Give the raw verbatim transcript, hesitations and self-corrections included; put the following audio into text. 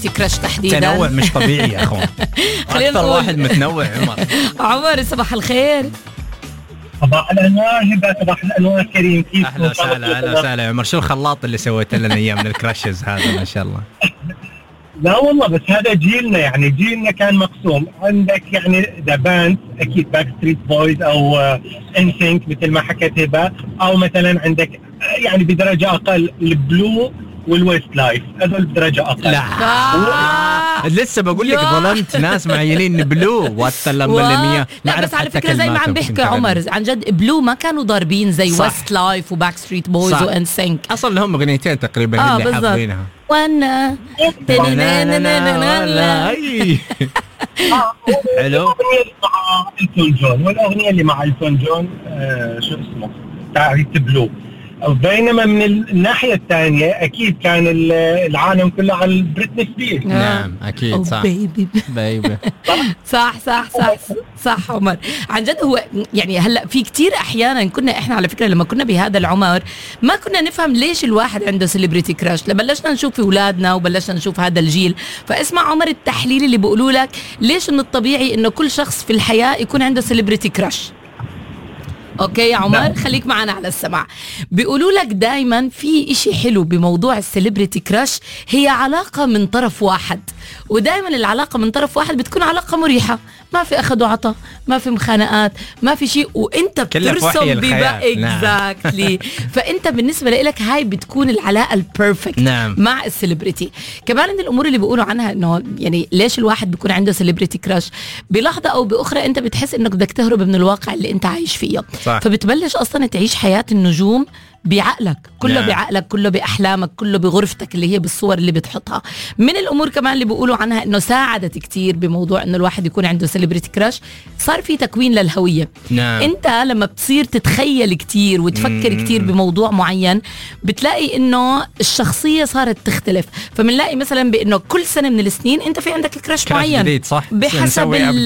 كراش تحديدا. تنوع مش طبيعي يا اخوان. اكثر واحد متنوع عمر. عمر صباح الخير. صباح الانوار هبه. صباح الانوار كريم. كيف اهلا وسهلا. اهلا وسهلا عمر. شو الخلاط اللي سويت لنا اياه من الكراشز هذا ما شاء الله. لا والله بس هذا جيلنا، يعني جيلنا كان مقسوم. عندك يعني ذا باند اكيد باك ستريت بويز او ان سينك مثل ما حكيت هبه، او مثلا عندك يعني بدرجه اقل البلو والويست لايف، هذول بدرجه اقل. لا آه. لسه بقول لك ظلمت ناس معينين بلو والتلمبلمية. لا بس على فكره زي ما عم بيحكي عمر عن جد بلو ما كانوا ضاربين زي ويست لايف وباك ستريت بويز وان سينك. اصلا هم اغنيتين تقريبا آه اللي حافظينها. وانا حلو. مع التون جون، والاغنيه اللي مع التون جون آه شو اسمه تعريف بلو. بينما من الناحية الثانية أكيد كان العالم كله على بريتني سبيرز. نعم أكيد صح. بيبي بيبي. صح صح صح صح عمر. عن جد هو يعني هلأ في كتير أحيانا كنا إحنا على فكرة لما كنا بهذا العمر ما كنا نفهم ليش الواحد عنده سيلبريتي كراش. لبلشنا نشوف في أولادنا وبلشنا نشوف هذا الجيل، فاسمع عمر التحليل اللي بيقولوا لك ليش إنه الطبيعي إنه كل شخص في الحياة يكون عنده سيلبريتي كراش. اوكي يا عمر لا. خليك معنا على السمع. بيقولوا لك دايما في اشي حلو بموضوع السليبريتي كراش، هي علاقة من طرف واحد، ودايما العلاقة من طرف واحد بتكون علاقة مريحة، ما في اخذ وعطاء، ما في مخانقات، ما في شيء، وانت بترسم ببقى اكزاكتلي. فانت بالنسبة لك هاي بتكون العلاقة البيرفكت نعم. مع السليبريتي. كمان من الامور اللي بيقولوا عنها انه يعني ليش الواحد بيكون عنده سليبريتي كراش، بلحظة او باخرى انت بتحس انك بدك تهرب من الواقع اللي انت عايش فيه صح. فبتبلش اصلا تعيش حياة النجوم بعقلك كله نعم. بعقلك كله بأحلامك كله بغرفتك اللي هي بالصور اللي بتحطها. من الأمور كمان اللي بيقولوا عنها إنه ساعدت كتير بموضوع إنه الواحد يكون عنده سيلبريتي كراش، صار في تكوين للهوية نعم. أنت لما بتصير تتخيل كتير وتفكر مم. كتير بموضوع معين بتلاقي إنه الشخصية صارت تختلف. فمنلاقي مثلا بإنه كل سنة من السنين أنت في عندك كراش معين جديد صح. بحسب